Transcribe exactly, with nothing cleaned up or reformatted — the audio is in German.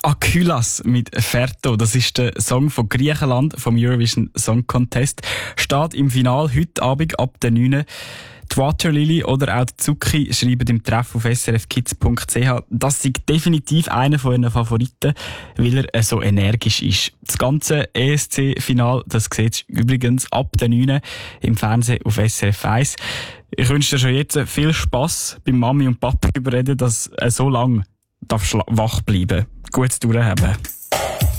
Akylas mit Ferto, das ist der Song von Griechenland vom Eurovision Song Contest, steht im Finale heute Abend ab der neun. Die Waterlily oder auch die Zucchi schreiben im Treff auf s r f kids punkt c h, das sei definitiv einer von ihren Favoriten, weil er so energisch ist. Das ganze E S C-Final, das sieht übrigens ab der neun im Fernsehen auf S R F eins. Ich wünsche dir schon jetzt viel Spass beim Mami und Papa überreden, dass er so lange wach bleiben darf. Gutes Durchhaben.